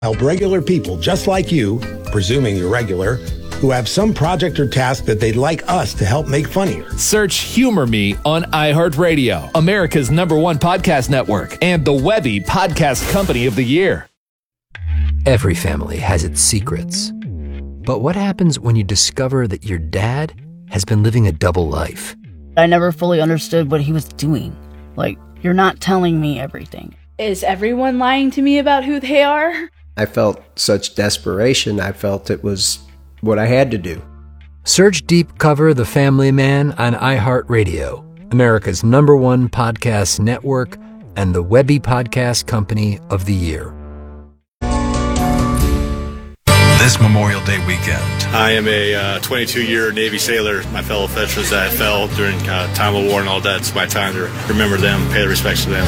Help regular people just like you, presuming you're regular, who have some project or task that they'd like us to help make funnier. Search Humor Me on iHeartRadio, America's #1 podcast network, and the Webby Podcast Company of the Year. Every family has its secrets. But what happens when you discover that your dad has been living a double life? I never fully understood what he was doing. Like, you're not telling me everything. Is everyone lying to me about who they are? I felt such desperation. I felt it was what I had to do. Search Deep Cover The Family Man on iHeartRadio, America's #1 podcast network, and the Webby Podcast Company of the Year. This Memorial Day weekend, I am a 22-year Navy sailor. My fellow veterans that fell during time of war and all that, it's my time to remember them, pay the respects to them.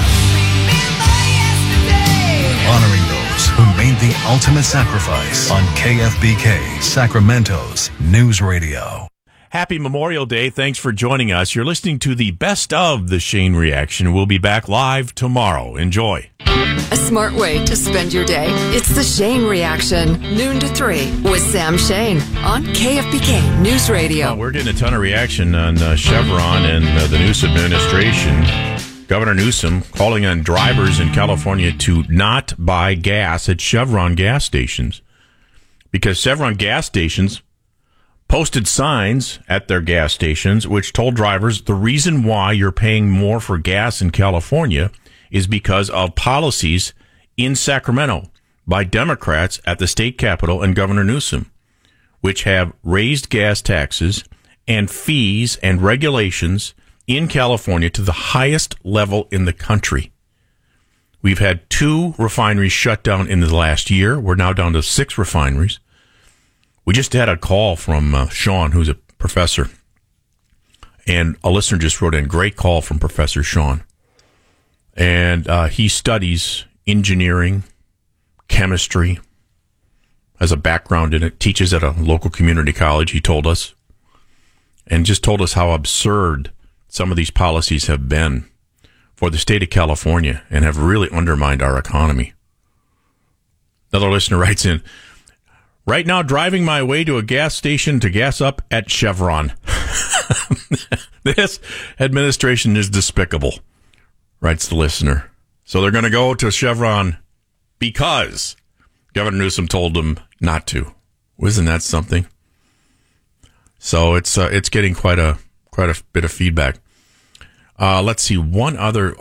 Honoring those who made the ultimate sacrifice on KFBK, Sacramento's News Radio. Happy Memorial Day. Thanks for joining us. You're listening to the best of the Shane Reaction. We'll be back live tomorrow. Enjoy. A smart way to spend your day. It's the Shane Reaction, noon to 3 with Sam Shane on KFBK News Radio. Well, we're getting a ton of reaction on Chevron and the Newsom administration. Governor Newsom calling on drivers in California to not buy gas at Chevron gas stations because Chevron gas stations posted signs at their gas stations which told drivers the reason why you're paying more for gas in California is because of policies in Sacramento by Democrats at the state capitol and Governor Newsom, which have raised gas taxes and fees and regulations in California to the highest level in the country. We've had 2 refineries shut down in the last year. We're now down to 6 refineries. We just had a call from Sean, who's a professor, and a listener just wrote in, great call from Professor Sean. And he studies engineering, chemistry, has a background in it, teaches at a local community college, he told us, and just told us how absurd some of these policies have been for the state of California and have really undermined our economy. Another listener writes in, right now driving my way to a gas station to gas up at Chevron. This administration is despicable, writes the listener. So they're going to go to Chevron because Governor Newsom told them not to. Isn't that something? So it's getting quite a bit of feedback. Let's see one other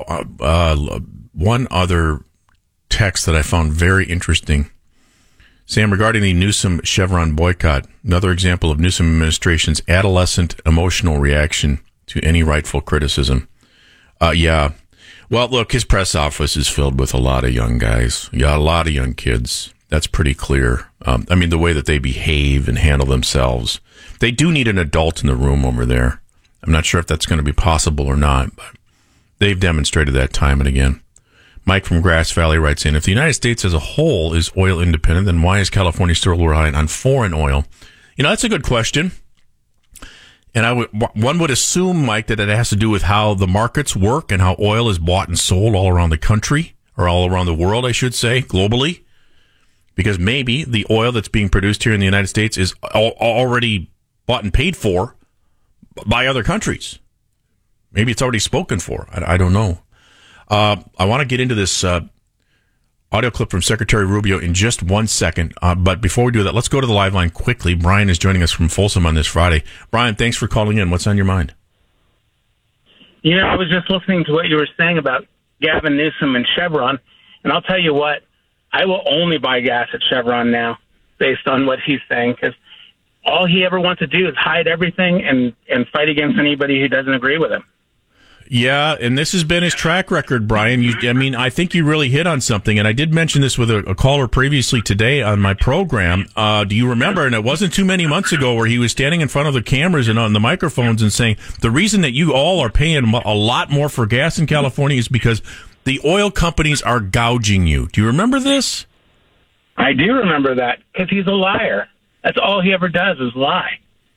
text that I found very interesting. Sam, regarding the Newsom Chevron boycott, another example of Newsom administration's adolescent emotional reaction to any rightful criticism. Yeah. Well, look, his press office is filled with a lot of young guys. Yeah, a lot of young kids. That's pretty clear. I mean, the way that they behave and handle themselves. They do need an adult in the room over there. I'm not sure if that's going to be possible or not, but they've demonstrated that time and again. Mike from Grass Valley writes in, if the United States as a whole is oil independent, then why is California still reliant on foreign oil? You know, that's a good question. And one would assume, Mike, that it has to do with how the markets work and how oil is bought and sold all around the country, or all around the world, I should say, globally. Because maybe the oil that's being produced here in the United States is already bought and paid for by other countries. Maybe it's already spoken for. I don't know. I want to get into this audio clip from Secretary Rubio in just 1 second. But before we do that, let's go to the live line quickly. Brian is joining us from Folsom on this Friday. Brian, thanks for calling in. What's on your mind? You know, I was just listening to what you were saying about Gavin Newsom and Chevron, and I'll tell you what, I will only buy gas at Chevron now based on what he's saying, because all he ever wants to do is hide everything and fight against anybody who doesn't agree with him. Yeah, and this has been his track record, Brian. I think you really hit on something, and I did mention this with a caller previously today on my program. Do you remember, and it wasn't too many months ago, where he was standing in front of the cameras and on the microphones and saying, the reason that you all are paying a lot more for gas in California is because the oil companies are gouging you. Do you remember this? I do remember that, because he's a liar. That's all he ever does is lie.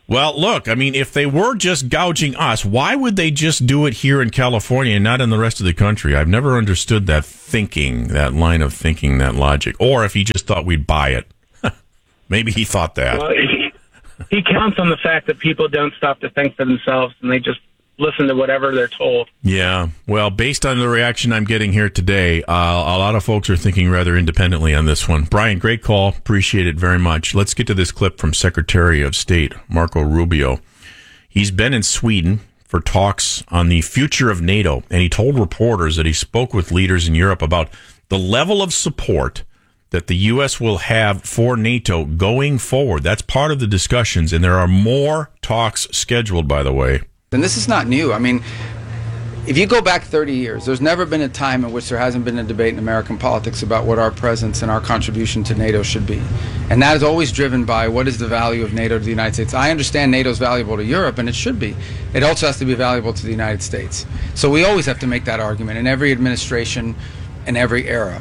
Well, look, I mean, if they were just gouging us, why would they just do it here in California and not in the rest of the country? I've never understood that thinking, that line of thinking, that logic. Or if he just thought we'd buy it. Maybe he thought that. Well, he counts on the fact that people don't stop to think for themselves, and they just listen to whatever they're told. Yeah. Well, based on the reaction I'm getting here today, a lot of folks are thinking rather independently on this one. Brian, great call. Appreciate it very much. Let's get to this clip from Secretary of State Marco Rubio. He's been in Sweden for talks on the future of NATO, and he told reporters that he spoke with leaders in Europe about the level of support that the U.S. will have for NATO going forward. That's part of the discussions, and there are more talks scheduled, by the way. And this is not new. I mean, if you go back 30 years, there's never been a time in which there hasn't been a debate in American politics about what our presence and our contribution to NATO should be. And that is always driven by what is the value of NATO to the United States. I understand NATO is valuable to Europe, and it should be. It also has to be valuable to the United States. So we always have to make that argument in every administration and every era.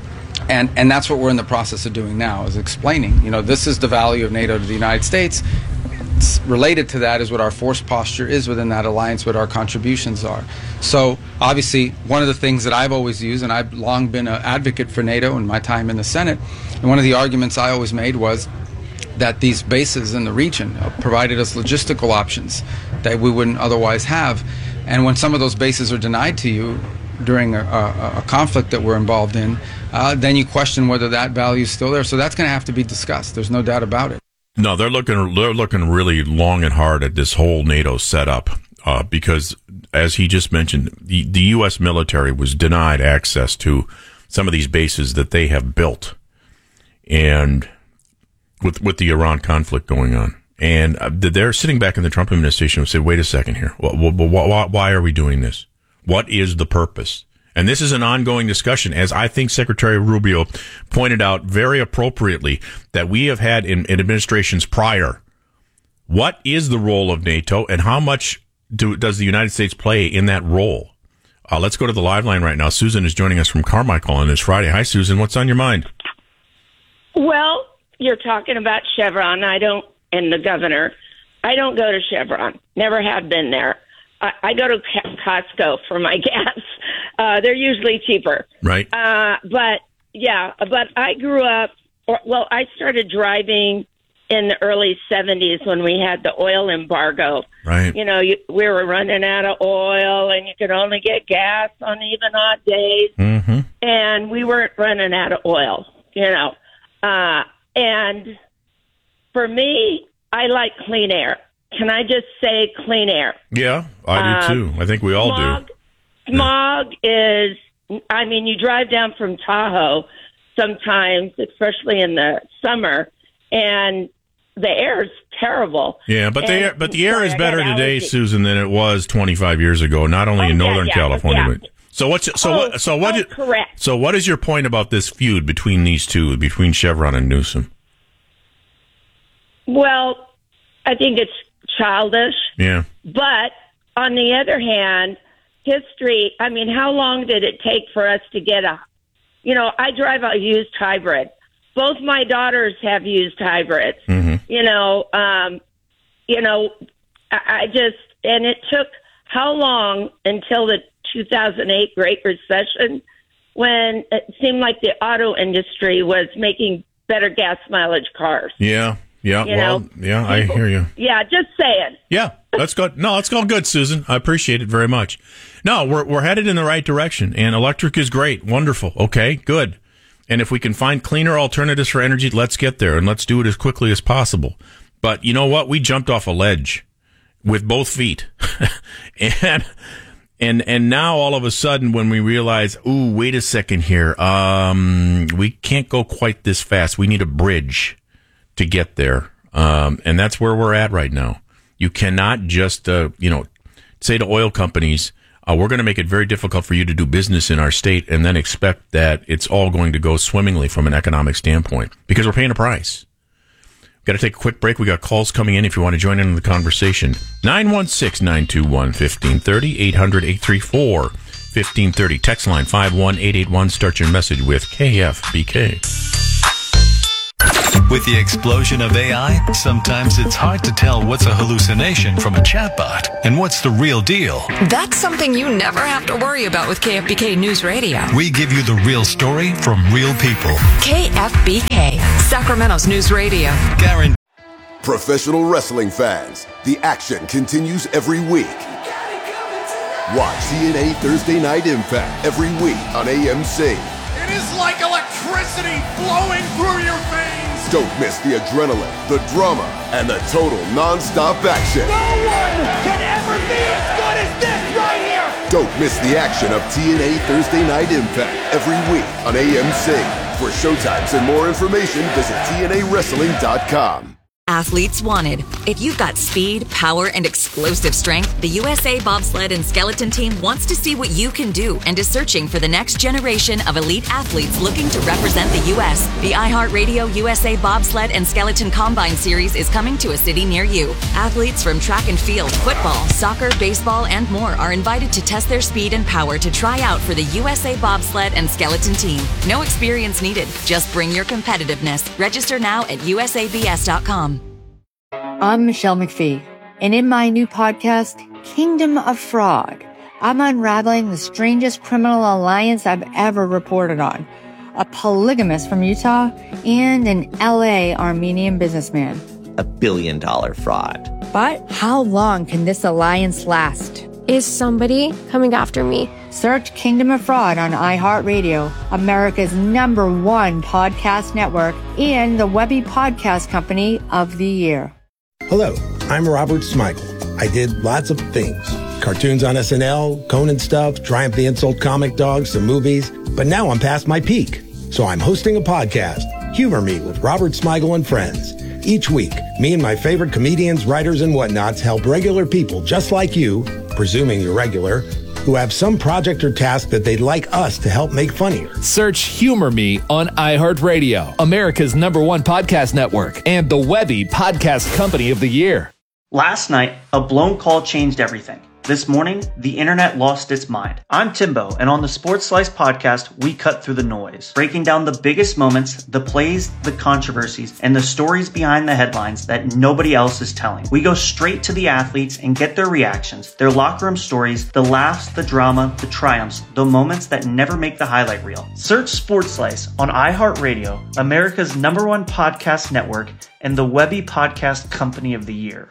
And that's what we're in the process of doing now, is explaining, this is the value of NATO to the United States. Related to that is what our force posture is within that alliance, what our contributions are. So obviously one of the things that I've always used, and I've long been an advocate for NATO in my time in the Senate, and one of the arguments I always made was that these bases in the region provided us logistical options that we wouldn't otherwise have. And when some of those bases are denied to you during a conflict that we're involved in, then you question whether that value is still there. So that's going to have to be discussed. There's no doubt about it. No, they're looking really long and hard at this whole NATO setup because, as he just mentioned, the U.S. military was denied access to some of these bases that they have built, and with the Iran conflict going on, and they're sitting back in the Trump administration and say, "Wait a second here, why are we doing this? What is the purpose?" And this is an ongoing discussion, as I think Secretary Rubio pointed out very appropriately, that we have had in administrations prior. What is the role of NATO, and how much does the United States play in that role? Let's go to the live line right now. Susan is joining us from Carmichael on this Friday. Hi, Susan. What's on your mind? Well, you're talking about Chevron. And the governor. I don't go to Chevron. Never have been there. I go to Costco for my gas. They're usually cheaper. Right. But I grew up, I started driving in the early 70s when we had the oil embargo. Right. We were running out of oil and you could only get gas on even odd days. Mm-hmm. And we weren't running out of oil, and for me, I like clean air. Can I just say clean air? Yeah, I do too. I think we all do. Smog is, you drive down from Tahoe sometimes, especially in the summer, and the air is terrible. Yeah, but the air is better today, Susan, than it was 25 years ago. Not only in Northern California, but correct. So what is your point about this feud between these two, between Chevron and Newsom? Well, I think it's childish. Yeah. But on the other hand, history, how long did it take for us to get I drive a used hybrid. Both my daughters have used hybrids. Mm-hmm. And it took how long until the 2008 Great Recession, when it seemed like the auto industry was making better gas mileage cars. Yeah. Yeah, I hear you. Yeah, just saying. Yeah, that's good. No, it's all good, Susan. I appreciate it very much. No, we're headed in the right direction, and electric is great. Wonderful. Okay, good. And if we can find cleaner alternatives for energy, let's get there, and let's do it as quickly as possible. But you know what? We jumped off a ledge with both feet. And now all of a sudden when we realize, ooh, wait a second here, we can't go quite this fast. We need a bridge to get there. And that's where we're at right now. You cannot just, say to oil companies, we're going to make it very difficult for you to do business in our state and then expect that it's all going to go swimmingly from an economic standpoint because we're paying a price. Got to take a quick break. We got calls coming in if you want to join in the conversation. 916-921-1530, 800-834-1530. Text line 51881. Start your message with KFBK. With the explosion of AI, sometimes it's hard to tell what's a hallucination from a chatbot and what's the real deal. That's something you never have to worry about with KFBK News Radio. We give you the real story from real people. KFBK, Sacramento's News Radio. Guaranteed. Professional wrestling fans, the action continues every week. Watch TNA Thursday Night Impact every week on AMC. It is like electricity flowing through your veins. Don't miss the adrenaline, the drama, and the total non-stop action. No one can ever be as good as this right here. Don't miss the action of TNA Thursday Night Impact every week on AMC. For showtimes and more information, visit TNAWrestling.com. Athletes wanted. If you've got speed, power, and explosive strength, the USA Bobsled and Skeleton Team wants to see what you can do and is searching for the next generation of elite athletes looking to represent the U.S. The iHeartRadio USA Bobsled and Skeleton Combine Series is coming to a city near you. Athletes from track and field, football, soccer, baseball, and more are invited to test their speed and power to try out for the USA Bobsled and Skeleton Team. No experience needed. Just bring your competitiveness. Register now at usabs.com. I'm Michelle McPhee, and in my new podcast, Kingdom of Fraud, I'm unraveling the strangest criminal alliance I've ever reported on. A polygamist from Utah and an LA Armenian businessman. $1 billion fraud. But how long can this alliance last? Is somebody coming after me? Search Kingdom of Fraud on iHeartRadio, America's #1 podcast network, and the Webby Podcast Company of the Year. Hello, I'm Robert Smigel. I did lots of things. Cartoons on SNL, Conan stuff, Triumph the Insult Comic Dog, some movies. But now I'm past my peak. So I'm hosting a podcast, Humor Me with Robert Smigel and Friends. Each week, me and my favorite comedians, writers, and whatnots help regular people just like you, presuming you're regular, who have some project or task that they'd like us to help make funnier. Search Humor Me on iHeartRadio, America's #1 podcast network, and the Webby Podcast Company of the Year. Last night, a blown call changed everything. This morning, the internet lost its mind. I'm Timbo, and on the Sports Slice podcast, we cut through the noise, breaking down the biggest moments, the plays, the controversies, and the stories behind the headlines that nobody else is telling. We go straight to the athletes and get their reactions, their locker room stories, the laughs, the drama, the triumphs, the moments that never make the highlight reel. Search Sports Slice on iHeartRadio, America's #1 podcast network, and the Webby Podcast Company of the Year.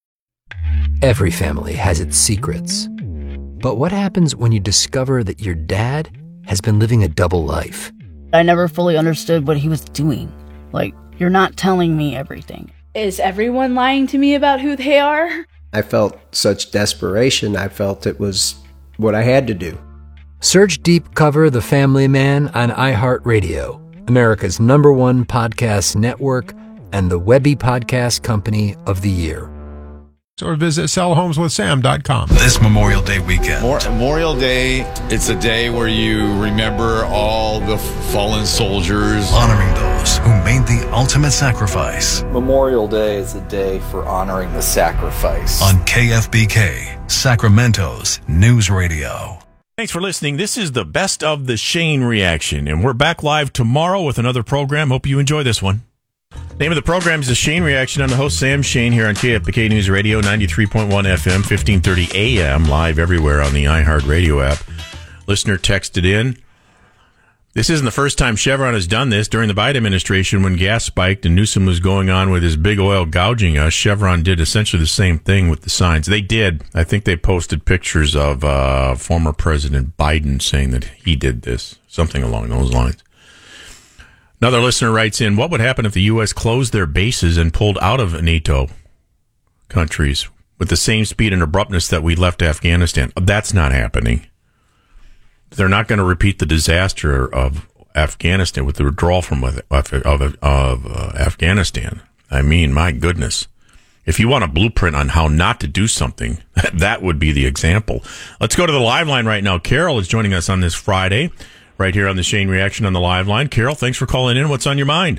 Every family has its secrets. But what happens when you discover that your dad has been living a double life? I never fully understood what he was doing. Like, you're not telling me everything. Is everyone lying to me about who they are? I felt such desperation. I felt it was what I had to do. Search Deep Cover The Family Man on iHeartRadio, America's #1 podcast network, and the Webby Podcast Company of the Year. Or visit sellhomeswithsam.com. This Memorial Day weekend. Memorial Day, it's a day where you remember all the fallen soldiers. Honoring those who made the ultimate sacrifice. Memorial Day is a day for honoring the sacrifice. On KFBK, Sacramento's News Radio. Thanks for listening. This is the Best of the Shane Reaction, and we're back live tomorrow with another program. Hope you enjoy this one. Name of the program is The Shane Reaction. I'm the host, Sam Shane, here on KFBK News Radio, 93.1 FM, 1530 AM, live everywhere on the iHeartRadio app. Listener texted in. This isn't the first time Chevron has done this. During the Biden administration, when gas spiked and Newsom was going on with his big oil gouging us, Chevron did essentially the same thing with the signs. They did. I think they posted pictures of former President Biden saying that he did this, something along those lines. Another listener writes in, what would happen if the U.S. closed their bases and pulled out of NATO countries with the same speed and abruptness that we left Afghanistan? That's not happening. They're not going to repeat the disaster of Afghanistan with the withdrawal from Afghanistan. I mean, my goodness. If you want a blueprint on how not to do something, that would be the example. Let's go to the live line right now. Carol is joining us on this Friday, right here on the Shane Reaction on the live line. Carol, thanks for calling in. What's on your mind?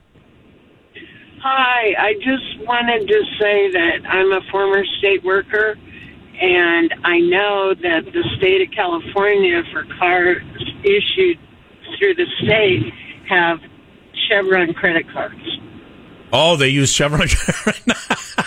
Hi, I just wanted to say that I'm a former state worker, and I know that the state of California, for cars issued through the state, have Chevron credit cards. Oh, they use Chevron right now.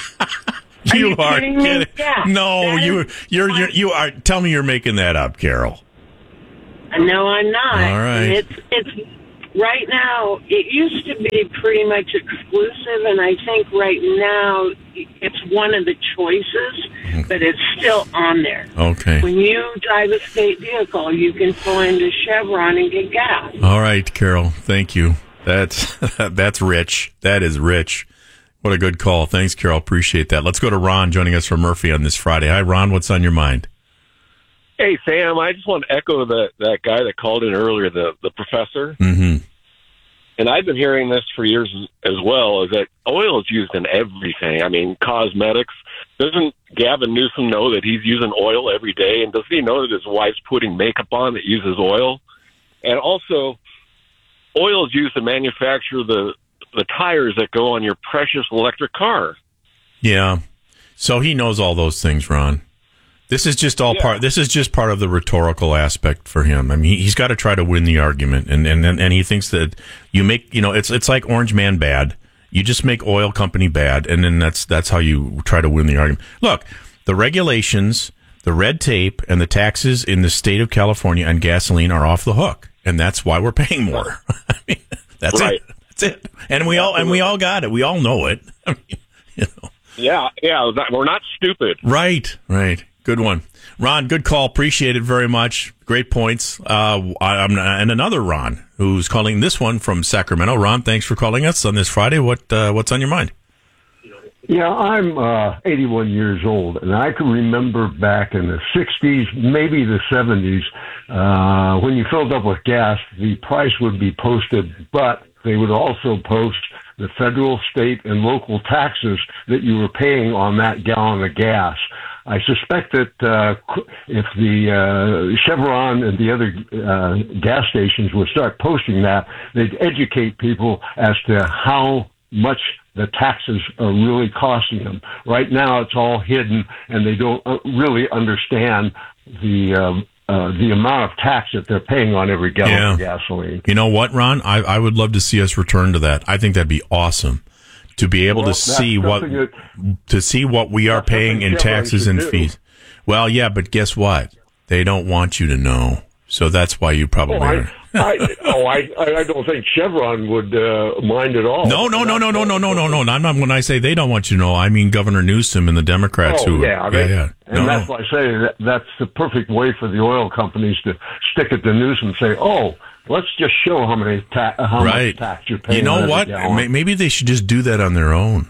You are kidding. Yeah. No, you are. Tell me you're making that up, Carol. No, I'm not. All right. It's right now. It used to be pretty much exclusive, and I think right now it's one of the choices, but it's still on there. Okay. When you drive a state vehicle, you can pull into Chevron and get gas. All right, Carol. Thank you. That's rich. That is rich. What a good call. Thanks, Carol. Appreciate that. Let's go to Ron joining us from Murphy on this Friday. Hi, Ron. What's on your mind? Hey, Sam. I just want to echo that guy that called in earlier, the professor. Mm-hmm. And I've been hearing this for years as well, is that oil is used in everything. I mean, cosmetics. Doesn't Gavin Newsom know that he's using oil every day? And doesn't he know that his wife's putting makeup on that uses oil? And also, oil is used to manufacture the tires that go on your precious electric car. Yeah. So he knows all those things, Ron. This is just part. This is just part of the rhetorical aspect for him. I mean, he's got to try to win the argument, and he thinks that you make, it's like Orange Man bad. You just make oil company bad, and then that's how you try to win the argument. Look, the regulations, the red tape, and the taxes in the state of California on gasoline are off the hook, and that's why we're paying more. I mean, that's right. That's it. And we all got it. We all know it. I mean, Yeah, we're not stupid. Right. Good one. Ron, good call. Appreciate it very much. Great points. And another Ron who's calling this one from Sacramento. Ron, thanks for calling us on this Friday. What's on your mind? Yeah, I'm 81 years old, and I can remember back in the 60s, maybe the 70s, when you filled up with gas, the price would be posted, but they would also post the federal, state, and local taxes that you were paying on that gallon of gas. I suspect that if the Chevron and the other gas stations would start posting that, they'd educate people as to how much the taxes are really costing them. Right now, it's all hidden, and they don't really understand the amount of tax that they're paying on every gallon of gasoline. You know what, Ron? I would love to see us return to that. I think that'd be awesome to be able to see what we are paying in taxes and fees. Well, yeah, but guess what? They don't want you to know. So that's why you probably are. I don't think Chevron would mind at all. No. I'm not, when I say they don't want you to know, I mean Governor Newsom and the Democrats And that's why I say that's the perfect way for the oil companies to stick it to Newsom and say, let's just show how much tax you're paying. You know what? Maybe they should just do that on their own.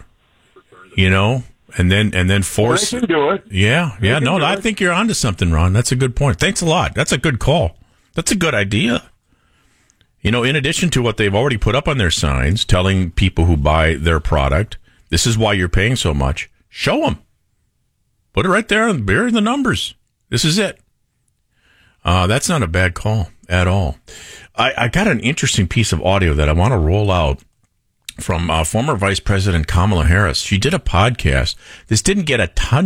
And then force. They can do it. Yeah. No, I think you're onto something, Ron. That's a good point. Thanks a lot. That's a good call. That's a good idea. In addition to what they've already put up on their signs, telling people who buy their product, this is why you're paying so much. Show them. Put it right there and bury the numbers. This is it. That's not a bad call at all. I got an interesting piece of audio that I want to roll out from former Vice President Kamala Harris. She did a podcast. This didn't get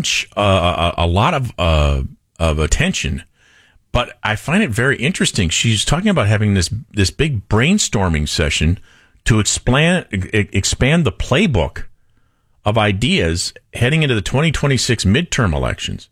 a lot of attention, but I find it very interesting. She's talking about having this big brainstorming session to expand the playbook of ideas heading into the 2026 midterm elections.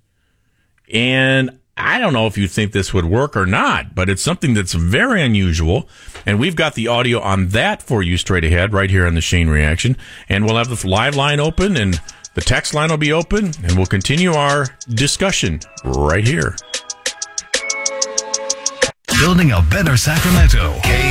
And I don't know if you think this would work or not, but it's something that's very unusual. And we've got the audio on that for you straight ahead right here on the Shane Reaction. And we'll have the live line open and the text line will be open, and we'll continue our discussion right here. Building a better Sacramento.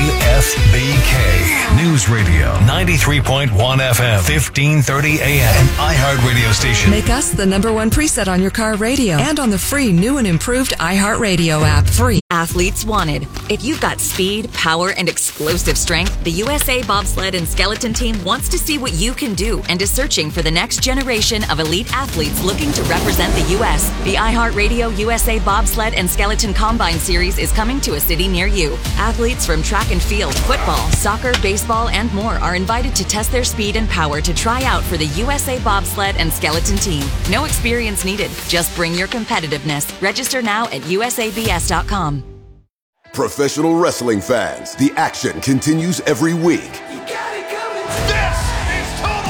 KFBK News Radio. 93.1 FM. 1530 AM. An iHeart radio station. Make us the #1 preset on your car radio and on the free new and improved iHeart Radio app. Free. Athletes wanted. If you've got speed, power, and explosive strength, the USA Bobsled and Skeleton Team wants to see what you can do and is searching for the next generation of elite athletes looking to represent the U.S. The iHeartRadio USA Bobsled and Skeleton Combine Series is coming to a city near you. Athletes from track and field, football, soccer, baseball, and more are invited to test their speed and power to try out for the USA Bobsled and Skeleton Team. No experience needed. Just bring your competitiveness. Register now at usabs.com. Professional wrestling fans, the action continues every week. This is total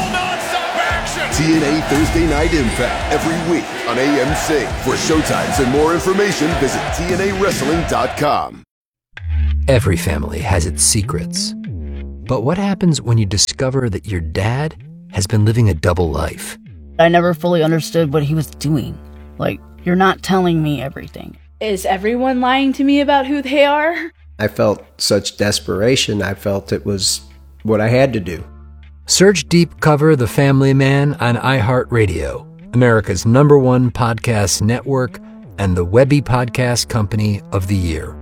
TNA Thursday Night Impact every week on AMC. For showtimes and more information, visit TNAWrestling.com. Every family has its secrets. But what happens when you discover that your dad has been living a double life? I never fully understood what he was doing. Like, you're not telling me everything. Is everyone lying to me about who they are? I felt such desperation. I felt it was what I had to do. Search Deep Cover The Family Man on iHeartRadio, America's #1 podcast network and the Webby Podcast Company of the Year.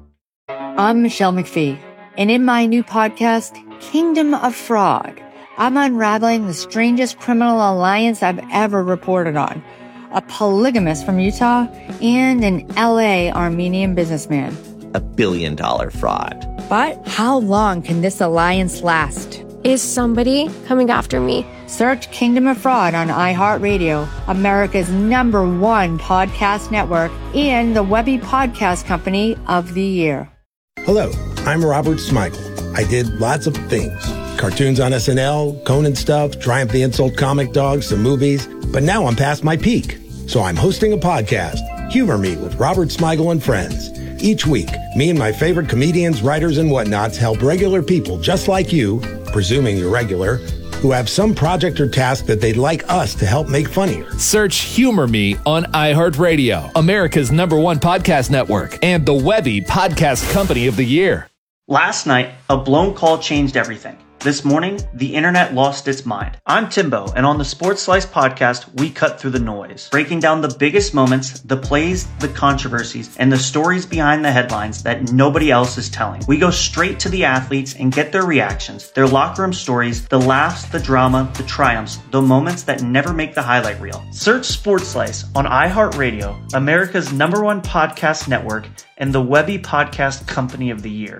I'm Michelle McPhee, and in my new podcast, Kingdom of Frog, I'm unraveling the strangest criminal alliance I've ever reported on. A polygamist from Utah and an LA Armenian businessman. $1 billion fraud. But how long can this alliance last? Is somebody coming after me? Search Kingdom of Fraud on iHeartRadio, America's #1 podcast network, and the Webby Podcast Company of the Year. Hello, I'm Robert Smigel. I did lots of things. Cartoons on SNL, Conan stuff, Triumph the Insult Comic Dog, some movies. But now I'm past my peak. So I'm hosting a podcast, Humor Me with Robert Smigel and Friends. Each week, me and my favorite comedians, writers, and whatnots help regular people just like you, presuming you're regular, who have some project or task that they'd like us to help make funnier. Search Humor Me on iHeartRadio, America's #1 podcast network, and the Webby Podcast Company of the Year. Last night, a blown call changed everything. This morning, the internet lost its mind. I'm Timbo, and on the Sports Slice podcast, we cut through the noise, breaking down the biggest moments, the plays, the controversies, and the stories behind the headlines that nobody else is telling. We go straight to the athletes and get their reactions, their locker room stories, the laughs, the drama, the triumphs, the moments that never make the highlight reel. Search Sports Slice on iHeartRadio, America's #1 podcast network, and the Webby Podcast Company of the Year.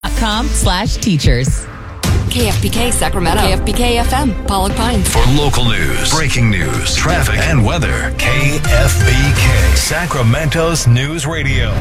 .com/teachers. KFBK Sacramento. KFBK FM, Pollock Pines. For local news, breaking news, traffic, and weather, KFBK, Sacramento's News Radio.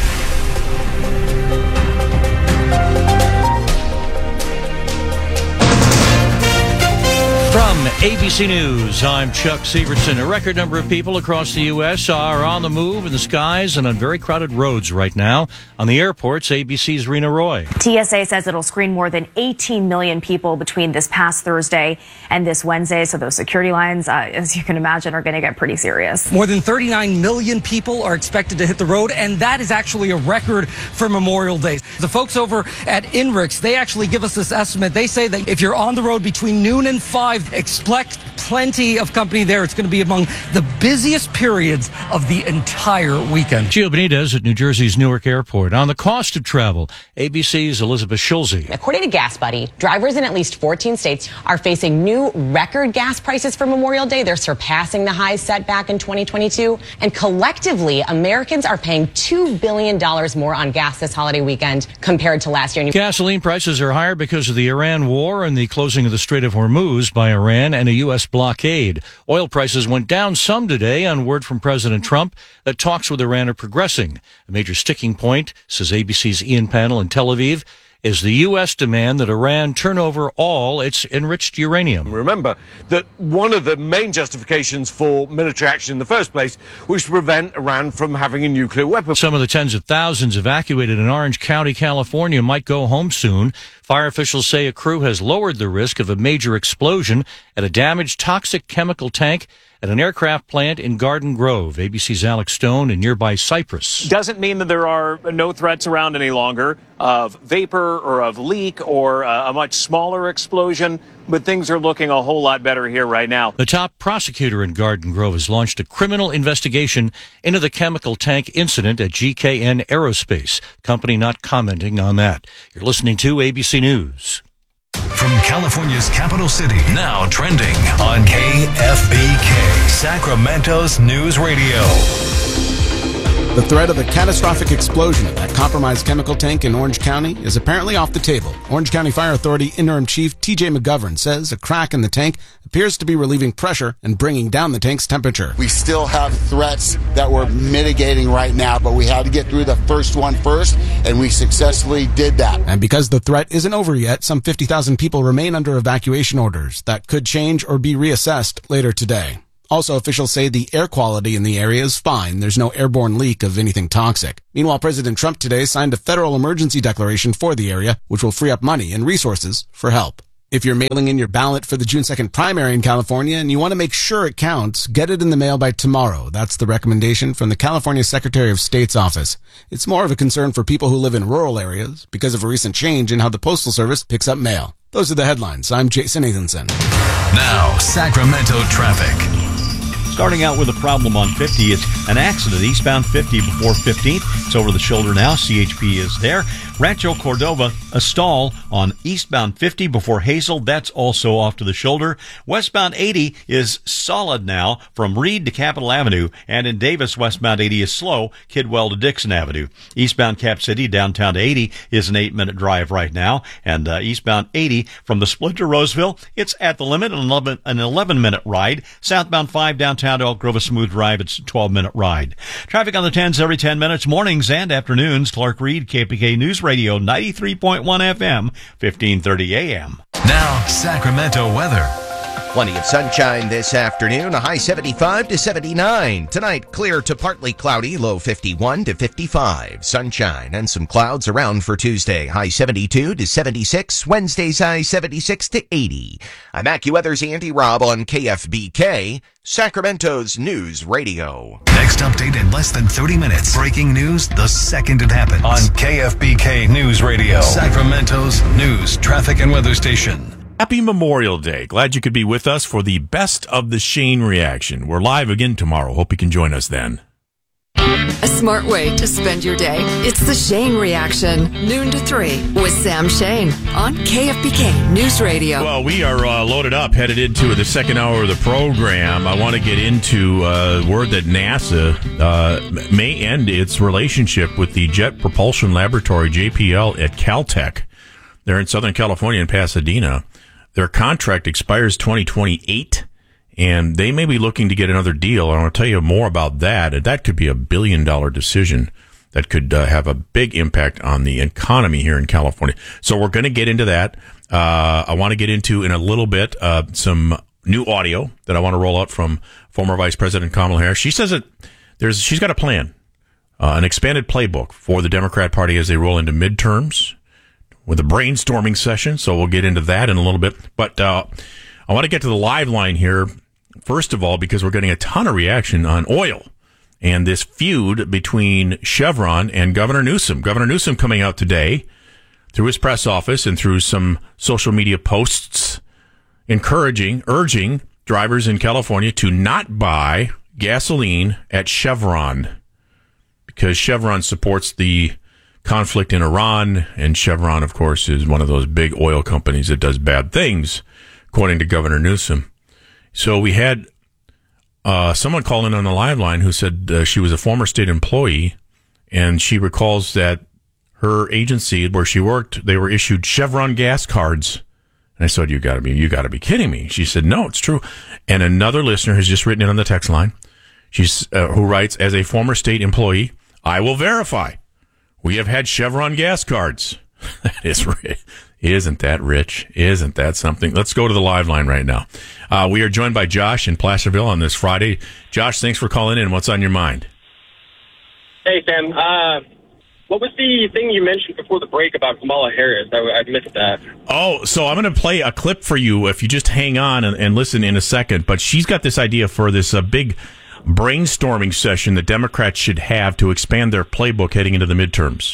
From ABC News, I'm Chuck Severson. A record number of people across the U.S. are on the move in the skies and on very crowded roads right now. On the airports, ABC's Rena Roy. TSA says it'll screen more than 18 million people between this past Thursday and this Wednesday. So those security lines, as you can imagine, are going to get pretty serious. More than 39 million people are expected to hit the road, and that is actually a record for Memorial Day. The folks over at INRIX, they actually give us this estimate. They say that if you're on the road between noon and 5, expect plenty of company there. It's going to be among the busiest periods of the entire weekend. Gio Benitez at New Jersey's Newark Airport. On the cost of travel, ABC's Elizabeth Schulze. According to Gas Buddy, drivers in at least 14 states are facing new record gas prices for Memorial Day. They're surpassing the highs set back in 2022. And collectively, Americans are paying $2 billion more on gas this holiday weekend compared to last year. Gasoline prices are higher because of the Iran war and the closing of the Strait of Hormuz by Iran and a U.S. blockade. Oil prices went down some today on word from President Trump that talks with Iran are progressing. A major sticking point, says ABC's Ian Pannell in Tel Aviv, is the U.S. demand that Iran turn over all its enriched uranium. Remember that one of the main justifications for military action in the first place was to prevent Iran from having a nuclear weapon. Some of the tens of thousands evacuated in Orange County, California might go home soon. Fire officials say a crew has lowered the risk of a major explosion at a damaged toxic chemical tank at an aircraft plant in Garden Grove. ABC's Alex Stone in nearby Cypress. Doesn't mean that there are no threats around any longer of vapor or of leak or a much smaller explosion, but things are looking a whole lot better here right now. The top prosecutor in Garden Grove has launched a criminal investigation into the chemical tank incident at GKN Aerospace. Company not commenting on that. You're listening to ABC News. From California's capital city, now trending on KFBK, Sacramento's News Radio. The threat of a catastrophic explosion of that compromised chemical tank in Orange County is apparently off the table. Orange County Fire Authority Interim Chief T.J. McGovern says a crack in the tank appears to be relieving pressure and bringing down the tank's temperature. We still have threats that we're mitigating right now, but we had to get through the first one first, and we successfully did that. And because the threat isn't over yet, some 50,000 people remain under evacuation orders that could change or be reassessed later today. Also, officials say the air quality in the area is fine. There's no airborne leak of anything toxic. Meanwhile, President Trump today signed a federal emergency declaration for the area, which will free up money and resources for help. If you're mailing in your ballot for the June 2nd primary in California and you want to make sure it counts, get it in the mail by tomorrow. That's the recommendation from the California Secretary of State's office. It's more of a concern for people who live in rural areas because of a recent change in how the Postal Service picks up mail. Those are the headlines. I'm Jason Nathanson. Now, Sacramento traffic. Starting out with a problem on 50. It's an accident eastbound 50 before 15th. It's over the shoulder now. CHP is there. Rancho Cordova, a stall on eastbound 50 before Hazel. That's also off to the shoulder. Westbound 80 is solid now from Reed to Capitol Avenue. And in Davis, westbound 80 is slow, Kidwell to Dixon Avenue. Eastbound Cap City, downtown to 80 is an 8-minute drive right now. And eastbound 80 from the split to Roseville, it's at the limit, an 11-minute ride. Southbound 5 downtown to Elk Grove, a smooth drive. It's a 12-minute ride. Traffic on the 10s every 10 minutes, mornings and afternoons. Clark Reed, KPK News Radio, 93.1 FM, 1530 AM. Now, Sacramento weather. Plenty of sunshine this afternoon, a high 75 to 79. Tonight, clear to partly cloudy, low 51 to 55. Sunshine and some clouds around for Tuesday, high 72 to 76. Wednesday's high 76 to 80. I'm AccuWeather's Andy Robb on KFBK, Sacramento's News Radio. Next update in less than 30 minutes. Breaking news the second it happens. On KFBK News Radio, Sacramento's news, traffic, and weather station. Happy Memorial Day. Glad you could be with us for the Best of the Shane reaction. We're live again tomorrow. Hope you can join us then. A smart way to spend your day. It's the Shane Reaction, noon to 3 with Sam Shane on KFBK News Radio. Well, we are loaded up, headed into the second hour of the program. I want to get into word that NASA may end its relationship with the Jet Propulsion Laboratory, JPL, at Caltech. They're in Southern California in Pasadena. Their contract expires 2028, and they may be looking to get another deal. I want to tell you more about that. That could be a $1 billion decision that could have a big impact on the economy here in California. So we're going to get into that. I want to get into, in a little bit, some new audio that I want to roll out from former Vice President Kamala Harris. She says that she's got a plan, an expanded playbook for the Democrat Party as they roll into midterms, with a brainstorming session, so we'll get into that in a little bit. But I want to get to the live line here, first of all, because we're getting a ton of reaction on oil and this feud between Chevron and Governor Newsom. Governor Newsom coming out today through his press office and through some social media posts urging drivers in California to not buy gasoline at Chevron because Chevron supports the conflict in Iran, and Chevron, of course, is one of those big oil companies that does bad things, according to Governor Newsom. So we had someone call in on the live line who said she was a former state employee, and she recalls that her agency where she worked, they were issued Chevron gas cards. And I said, you gotta be kidding me. She said, no, it's true. And another listener has just written in on the text line. She's who writes, as a former state employee, I will verify. We have had Chevron gas cards. Isn't that rich? Isn't that something? Let's go to the live line right now. We are joined by Josh in Placerville on this Friday. Josh, thanks for calling in. What's on your mind? Hey, Sam. What was the thing you mentioned before the break about Kamala Harris? I missed that. Oh, so I'm going to play a clip for you if you just hang on and listen in a second. But she's got this idea for this big brainstorming session that Democrats should have to expand their playbook heading into the midterms.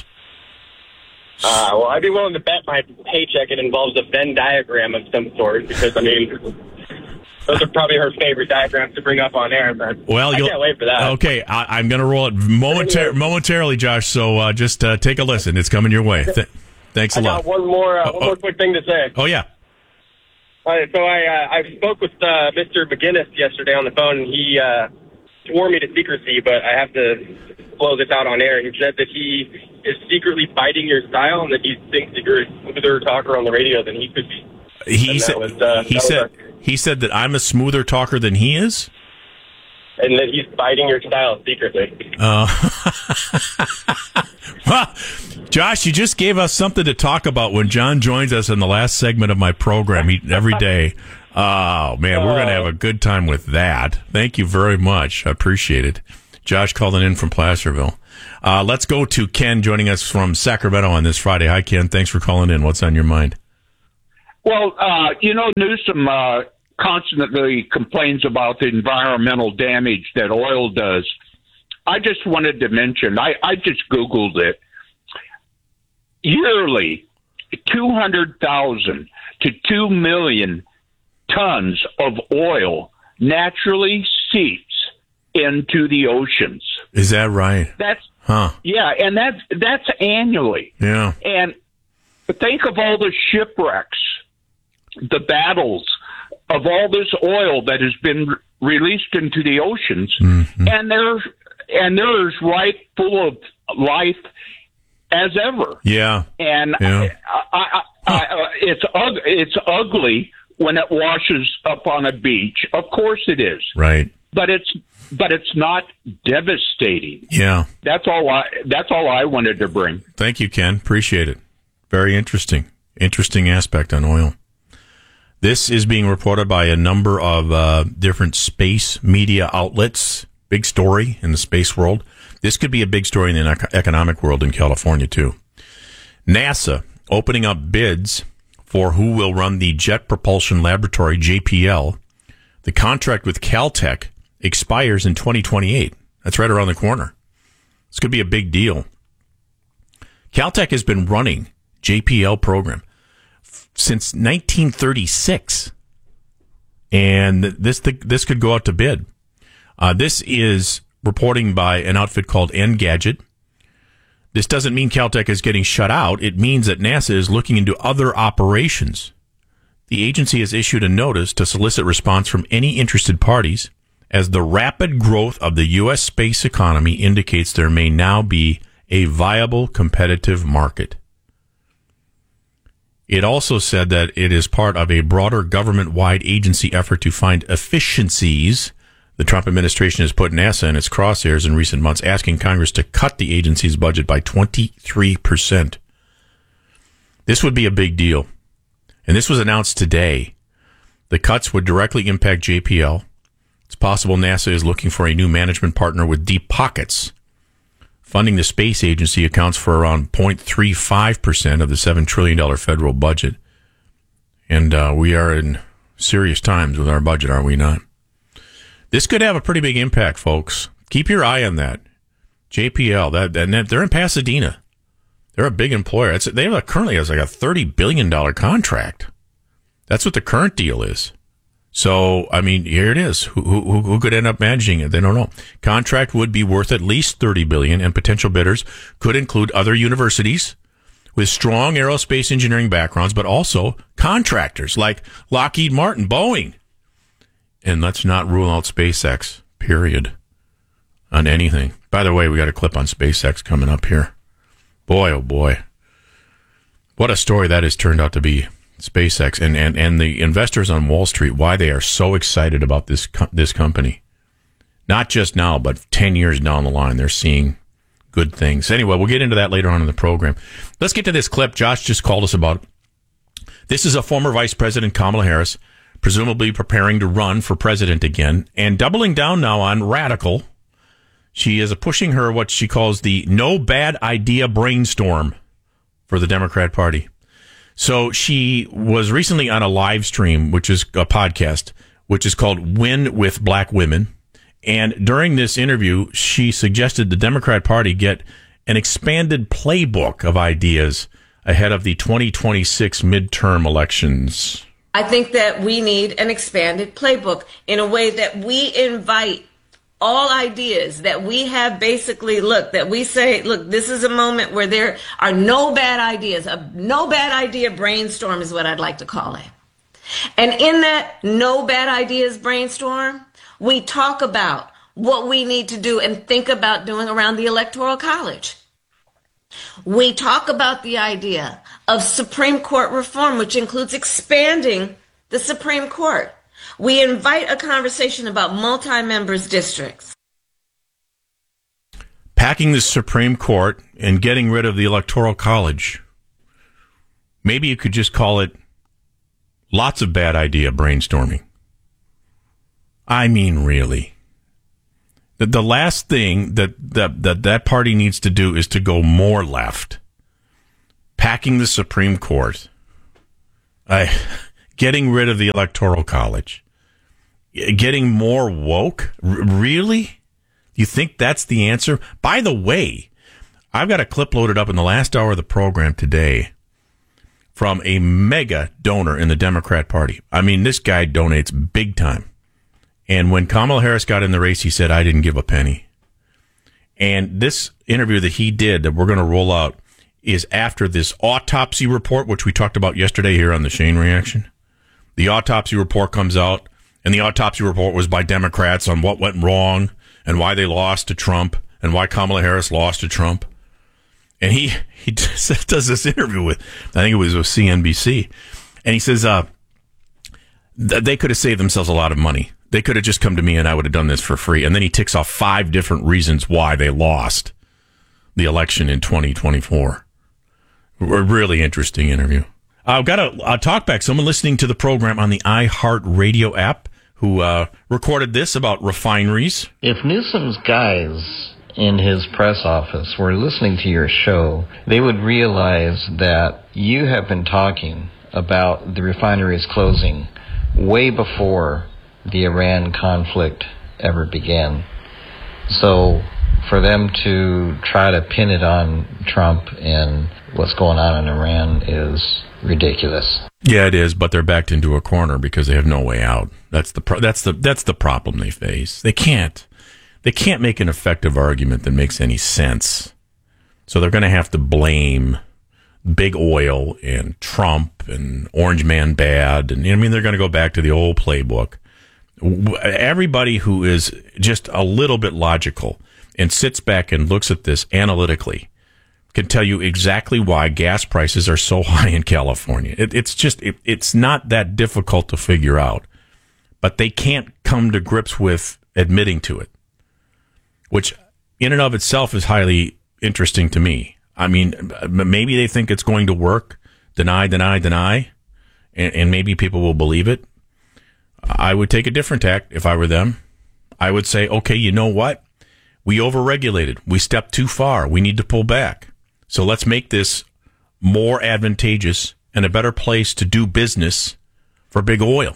Well, I'd be willing to bet my paycheck it involves a Venn diagram of some sort, because, I mean, those are probably her favorite diagrams to bring up on air, but I can't wait for that. Okay, I'm going to roll it momentarily, Josh, so just take a listen. It's coming your way. Thanks a lot. I got one more quick thing to say. Oh, yeah. So I spoke with Mr. McGinnis yesterday on the phone, and he swore me to secrecy, but I have to blow this out on air. He said that he is secretly fighting your style and that he thinks that you're a smoother talker on the radio than he could be. He said that I'm a smoother talker than he is? And that he's fighting your style secretly. Well, Josh, you just gave us something to talk about when John joins us in the last segment of my program every day. Oh, man, we're going to have a good time with that. Thank you very much. I appreciate it. Josh calling in from Placerville. Let's go to Ken joining us from Sacramento on this Friday. Hi, Ken. Thanks for calling in. What's on your mind? Well, Newsom constantly complains about the environmental damage that oil does. I just wanted to mention, I just Googled it. Yearly, 200,000 to 2 million tons of oil naturally seeps into the oceans. Is that right? Yeah, and that's annually. Yeah. And think of all the shipwrecks, the battles of all this oil that has been released into the oceans, and there's right full of life as ever. Yeah. And it's ugly when it washes up on a beach. Of course it is. Right. But it's not devastating. Yeah. That's all I wanted to bring. Thank you, Ken. Appreciate it. Very interesting. Interesting aspect on oil. This is being reported by a number of different space media outlets. Big story in the space world. This could be a big story in the economic world in California, too. NASA opening up bids for who will run the Jet Propulsion Laboratory, JPL. The contract with Caltech expires in 2028. That's right around the corner. This could be a big deal. Caltech has been running JPL program since 1936, and this could go out to bid. This is reporting by an outfit called Engadget. This doesn't mean Caltech is getting shut out. It means that NASA is looking into other operations. The agency has issued a notice to solicit response from any interested parties, as the rapid growth of the U.S. space economy indicates there may now be a viable competitive market. It also said that it is part of a broader government-wide agency effort to find efficiencies. The Trump administration has put NASA in its crosshairs in recent months, asking Congress to cut the agency's budget by 23%. This would be a big deal. And this was announced today. The cuts would directly impact JPL. It's possible NASA is looking for a new management partner with deep pockets. Funding the space agency accounts for around 0.35% of the $7 trillion federal budget. And we are in serious times with our budget, are we not? This could have a pretty big impact, folks. Keep your eye on that. JPL, they're in Pasadena. They're a big employer. They currently has like a $30 billion contract. That's what the current deal is. So, I mean, here it is. Who could end up managing it? They don't know. Contract would be worth at least $30 billion, and potential bidders could include other universities with strong aerospace engineering backgrounds, but also contractors like Lockheed Martin, Boeing. And let's not rule out SpaceX, period, on anything. By the way, we got a clip on SpaceX coming up here. Boy, oh boy. What a story that has turned out to be. SpaceX and the investors on Wall Street, why they are so excited about this company. Not just now, but 10 years down the line, they're seeing good things. Anyway, we'll get into that later on in the program. Let's get to this clip Josh just called us about. This is a former Vice President, Kamala Harris, presumably preparing to run for president again and doubling down now on radical. She is pushing her what she calls the no bad idea brainstorm for the Democrat Party. So she was recently on a live stream, which is a podcast, which is called Win with Black Women. And during this interview, she suggested the Democrat Party get an expanded playbook of ideas ahead of the 2026 midterm elections. I think that we need an expanded playbook in a way that we invite all ideas, that we have basically, that we say, this is a moment where there are no bad ideas. A no bad idea brainstorm is what I'd like to call it. And in that no bad ideas brainstorm, we talk about what we need to do and think about doing around the Electoral College. We talk about the idea of Supreme Court reform, which includes expanding the Supreme Court. We invite a conversation about multi-members districts. Packing the Supreme Court and getting rid of the Electoral College. Maybe you could just call it lots of bad idea brainstorming. I mean, really. The last thing that party needs to do is to go more left. Packing the Supreme Court. Getting rid of the Electoral College. Getting more woke? Really? You think that's the answer? By the way, I've got a clip loaded up in the last hour of the program today from a mega donor in the Democrat Party. I mean, this guy donates big time. And when Kamala Harris got in the race, he said, I didn't give a penny. And this interview that he did that we're going to roll out is after this autopsy report, which we talked about yesterday here on the Shane Reaction. The autopsy report comes out, and the autopsy report was by Democrats on what went wrong and why they lost to Trump and why Kamala Harris lost to Trump. And he does this interview with, I think it was with CNBC. And he says, they could have saved themselves a lot of money. They could have just come to me and I would have done this for free. And then he ticks off 5 different reasons why they lost the election in 2024. A really interesting interview. I've got a talkback. Someone listening to the program on the iHeartRadio app who recorded this about refineries. If Newsom's guys in his press office were listening to your show, they would realize that you have been talking about the refineries closing way before the Iran conflict ever began. So for them to try to pin it on Trump and what's going on in Iran is ridiculous. Yeah, it is, but they're backed into a corner because they have no way out. That's the problem they face. They can't make an effective argument that makes any sense. So they're going to have to blame big oil and Trump and Orange Man bad, and they're going to go back to the old playbook. Everybody who is just a little bit logical and sits back and looks at this analytically can tell you exactly why gas prices are so high in California. It's not that difficult to figure out, but they can't come to grips with admitting to it, which in and of itself is highly interesting to me. I mean, maybe they think it's going to work. Deny, and maybe people will believe it. I would take a different tack if I were them. I would say, okay, you know what? We overregulated. We stepped too far. We need to pull back. So let's make this more advantageous and a better place to do business for big oil.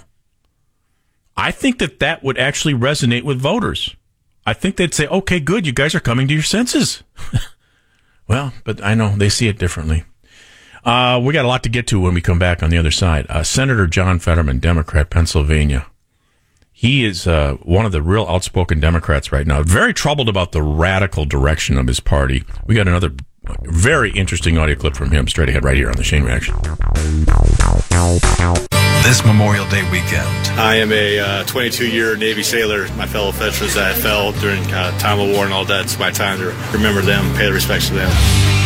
I think that would actually resonate with voters. I think they'd say, okay, good, you guys are coming to your senses. Well, but I know they see it differently. We got a lot to get to when we come back on the other side. Senator John Fetterman, Democrat, Pennsylvania. He is one of the real outspoken Democrats right now. Very troubled about the radical direction of his party. We got another very interesting audio clip from him straight ahead right here on the Shane Reaction. This Memorial Day weekend. I am a 22-year Navy sailor. My fellow veterans that fell during time of war and all that, it's my time to remember them, pay the respects to them.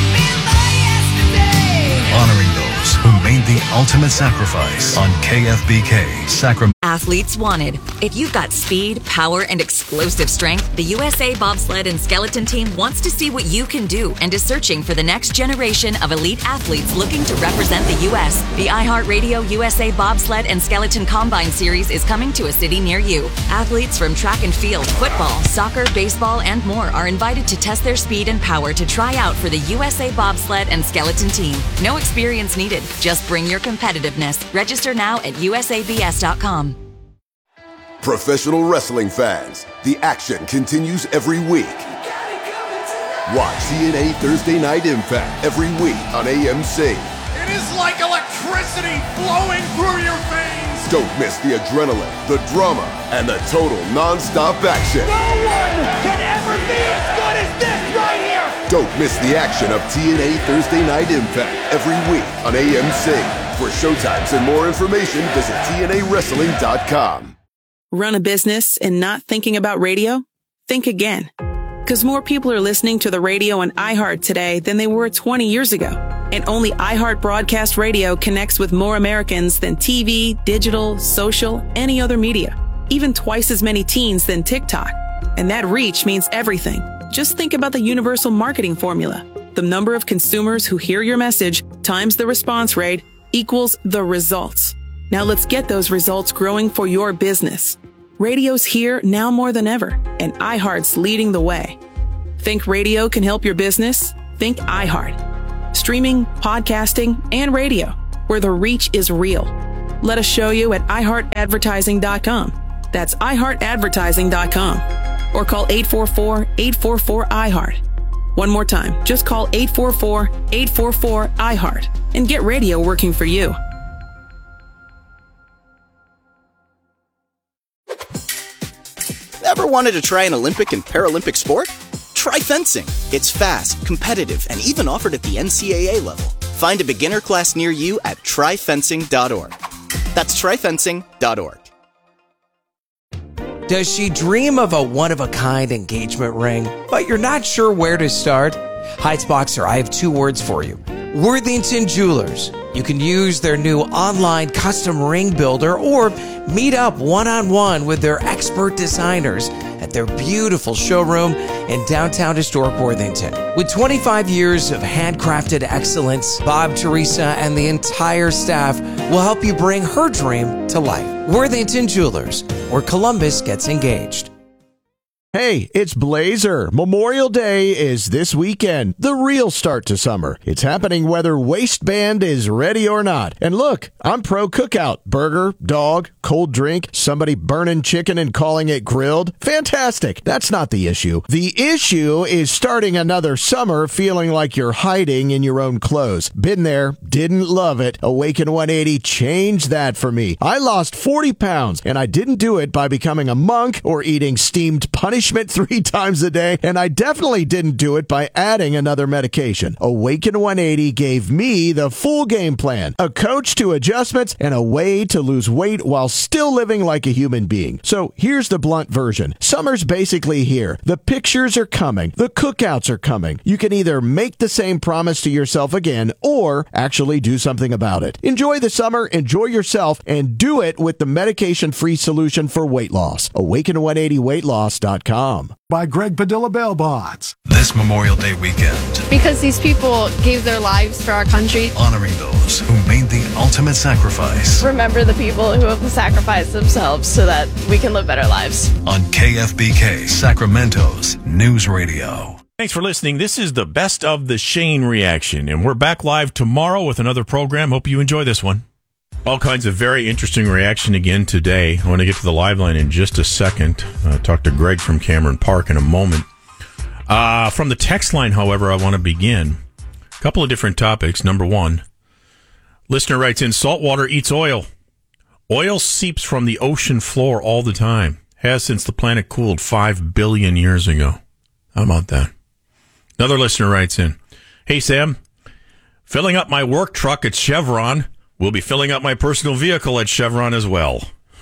Honoring those who made the ultimate sacrifice on KFBK Sacramento. Athletes wanted. If you've got speed, power, and explosive strength, the USA Bobsled and Skeleton Team wants to see what you can do and is searching for the next generation of elite athletes looking to represent the U.S. The iHeartRadio USA Bobsled and Skeleton Combine Series is coming to a city near you. Athletes from track and field, football, soccer, baseball, and more are invited to test their speed and power to try out for the USA Bobsled and Skeleton Team. No experience needed. Just bring your competitiveness. Register now at usabs.com. Professional wrestling fans, the action continues every week. Watch TNA Thursday Night Impact every week on AMC. It is like electricity flowing through your veins. Don't miss the adrenaline, the drama, and the total non-stop action. No one can ever be as good as this right here. Don't miss the action of TNA Thursday Night Impact every week on AMC. For showtimes and more information, visit TNAWrestling.com. Run a business and not thinking about radio? think again. Because more people are listening to the radio on iHeart today than they were 20 years ago. And only iHeart Broadcast Radio connects with more Americans than TV, digital, social, any other media. Even twice as many teens than TikTok. And that reach means everything. Just think about the universal marketing formula. The number of consumers who hear your message times the response rate equals the results. Now let's get those results growing for your business. Radio's here now more than ever, and iHeart's leading the way. Think radio can help your business? Think iHeart. Streaming, podcasting, and radio, where the reach is real. Let us show you at iHeartAdvertising.com. That's iHeartAdvertising.com. Or call 844-844-iHeart. One more time, just call 844-844-iHeart and get radio working for you. Ever wanted to try an Olympic and Paralympic sport? Try fencing. It's fast, competitive, and even offered at the NCAA level. Find a beginner class near you at tryfencing.org. That's tryfencing.org. Does she dream of a one-of-a-kind engagement ring, but you're not sure where to start? Heights Boxer, I have two words for you. Worthington Jewelers. You can use their new online custom ring builder or meet up one-on-one with their expert designers at their beautiful showroom in downtown historic Worthington. With 25 years of handcrafted excellence, Bob, Teresa, and the entire staff will help you bring her dream to life. Worthington Jewelers, where Columbus gets engaged. Hey, it's Blazer. Memorial Day is this weekend, the real start to summer. It's happening whether waistband is ready or not. And look, I'm pro cookout. Burger, dog, cold drink, somebody burning chicken and calling it grilled. Fantastic. That's not the issue. The issue is starting another summer feeling like you're hiding in your own clothes. Been there, didn't love it. Awaken 180 changed that for me. I lost 40 pounds, and I didn't do it by becoming a monk or eating steamed punishment 3 times a day, and I definitely didn't do it by adding another medication. Awaken 180 gave me the full game plan, a coach to adjustments, and a way to lose weight while still living like a human being. So here's the blunt version. Summer's basically here. The pictures are coming. The cookouts are coming. You can either make the same promise to yourself again or actually do something about it. Enjoy the summer, enjoy yourself, and do it with the medication-free solution for weight loss. Awaken180weightloss.com. By Greg Padilla Bail Bonds. This Memorial Day weekend, because these people gave their lives for our country, honoring those who made the ultimate sacrifice. Remember the people who have sacrificed themselves so that we can live better lives. On KFBK, Sacramento's News Radio. Thanks for listening. This is the Best of the Shane Reaction, and we're back live tomorrow with another program. Hope you enjoy this one. All kinds of very interesting reaction again today. I want to get to the live line in just a second. Talk to Greg from Cameron Park in a moment. From the text line, however, I want to begin. A couple of different topics. Number one, listener writes in, saltwater eats oil. Oil seeps from the ocean floor all the time. Has since the planet cooled 5 billion years ago. How about that? Another listener writes in, hey, Sam, filling up my work truck at Chevron. We'll be filling up my personal vehicle at Chevron as well.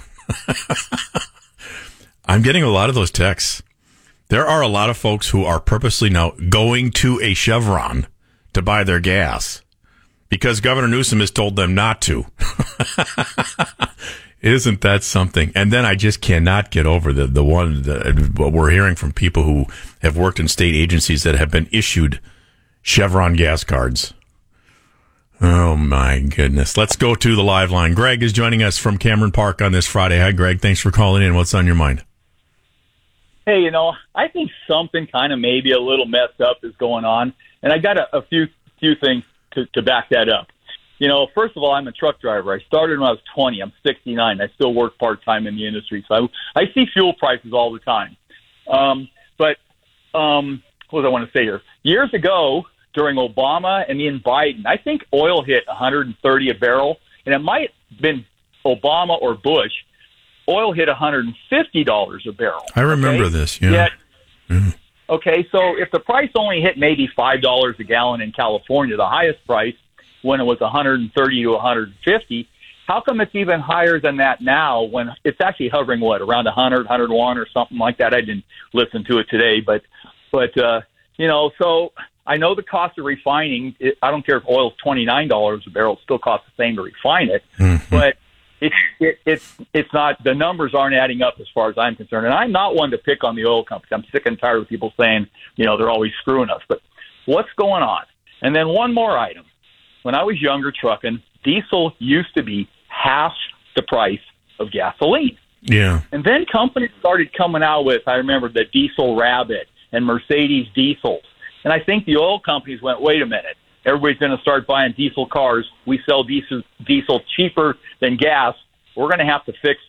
I'm getting a lot of those texts. There are a lot of folks who are purposely now going to a Chevron to buy their gas because Governor Newsom has told them not to. Isn't that something? And then I just cannot get over the one that what we're hearing from people who have worked in state agencies that have been issued Chevron gas cards. Oh, my goodness. Let's go to the live line. Greg is joining us from Cameron Park on this Friday. Hi, Greg. Thanks for calling in. What's on your mind? Hey, I think something kind of maybe a little messed up is going on, and I got a few things to back that up. First of all, I'm a truck driver. I started when I was 20. I'm 69. I still work part-time in the industry, so I see fuel prices all the time. But what do I want to say here? Years ago, during Obama and then Biden, I think oil hit $130 a barrel, and it might have been Obama or Bush. Oil hit $150 a barrel. I remember this, yeah. Okay, so if the price only hit maybe $5 a gallon in California, the highest price when it was $130 to $150, how come it's even higher than that now when it's actually hovering, around 100, 101 or something like that? I didn't listen to it today, but so I know the cost of refining, I don't care if oil's $29 a barrel, it still costs the same to refine it, but it's not, the numbers aren't adding up as far as I'm concerned. And I'm not one to pick on the oil companies. I'm sick and tired of people saying, they're always screwing us, but what's going on? And then one more item. When I was younger trucking, diesel used to be half the price of gasoline. Yeah. And then companies started coming out with, I remember, the Diesel Rabbit and Mercedes diesels. And I think the oil companies went, wait a minute, everybody's going to start buying diesel cars. We sell diesel cheaper than gas. We're going to have to fix